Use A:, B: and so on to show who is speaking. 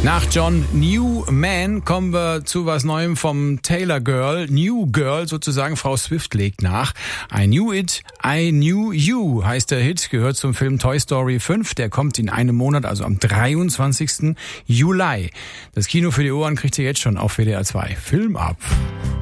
A: Nach John Newman kommen wir zu was Neuem vom Taylor Girl. New Girl sozusagen, Frau Swift legt nach. I Knew It, I Knew You heißt der Hit, gehört zum Film Toy Story 5. Der kommt in einem Monat, also am 23. Juli. Das Kino für die Ohren kriegt ihr jetzt schon auf WDR 2. Film ab.